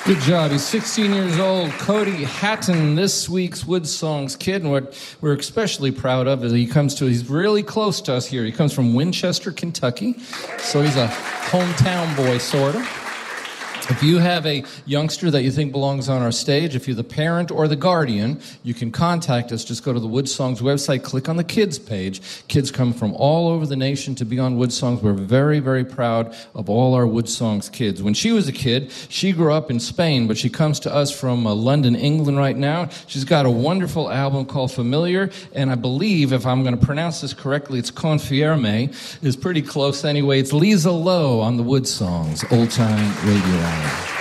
Good job. He's 16 years old. Cody Hatton, this week's Wood Songs kid. And what we're especially proud of is he's really close to us here. He comes from Winchester, Kentucky. So he's a hometown boy, sort of. If you have a youngster that you think belongs on our stage, if you're the parent or the guardian, you can contact us. Just go to the Wood Songs website, click on the kids page. Kids come from all over the nation to be on Wood Songs. We're very, very proud of all our Wood Songs kids. When she was a kid, she grew up in Spain, but she comes to us from London, England right now. She's got a wonderful album called Familiar, and I believe, if I'm going to pronounce this correctly, it's Confirme. It's pretty close anyway. It's Lisa Lowe on the Wood Songs, Old Time Radio Hour.